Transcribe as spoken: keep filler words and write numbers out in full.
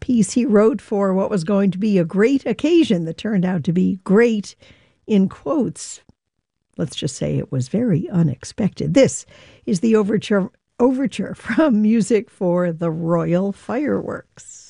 piece he wrote for what was going to be a great occasion that turned out to be great in quotes. Let's just say it was very unexpected. This is the overture, overture from Music for the Royal Fireworks.